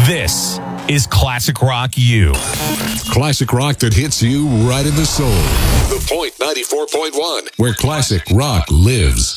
This is Classic Rock U. Classic rock that hits you right in the soul. The Point 94.1, where classic rock lives.